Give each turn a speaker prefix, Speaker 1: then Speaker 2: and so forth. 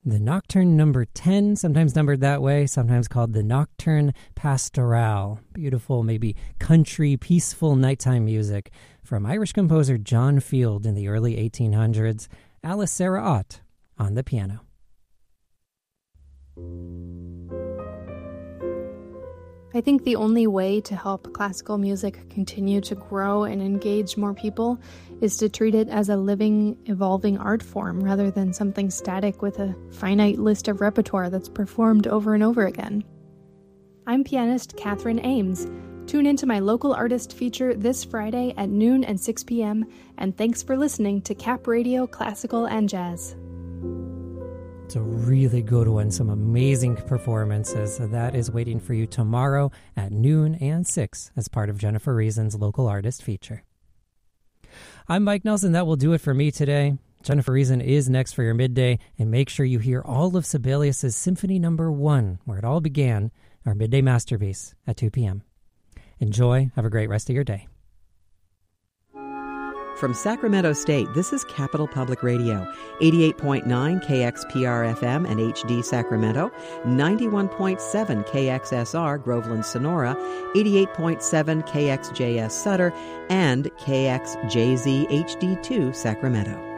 Speaker 1: The Nocturne number 10, sometimes numbered that way, sometimes called the Nocturne Pastorale. Beautiful, maybe country, peaceful nighttime music from Irish composer John Field in the early 1800s. Alice Sarah Ott on the piano.
Speaker 2: I think the only way to help classical music continue to grow and engage more people is to treat it as a living, evolving art form rather than something static with a finite list of repertoire that's performed over and over again. I'm pianist Catherine Ames. Tune into my local artist feature this Friday at noon and 6 p.m., and thanks for listening to Cap Radio Classical and Jazz.
Speaker 1: It's a really good one, some amazing performances. So that is waiting for you tomorrow at noon and 6 as part of Jennifer Reason's local artist feature. I'm Mike Nelson. That will do it for me today. Jennifer Reason is next for your midday, and make sure you hear all of Sibelius's Symphony No. 1, where it all began, our midday masterpiece at 2 p.m. Enjoy. Have a great rest of your day.
Speaker 3: From Sacramento State, this is Capital Public Radio, 88.9 KXPR-FM and HD Sacramento, 91.7 KXSR Groveland Sonora, 88.7 KXJS Sutter, and KXJZ HD2 Sacramento.